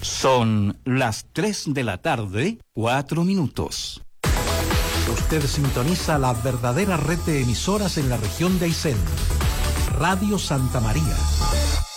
Son las 3 de la tarde, 4 minutos. Usted sintoniza la verdadera red de emisoras en la región de Aysén. Radio Santa María.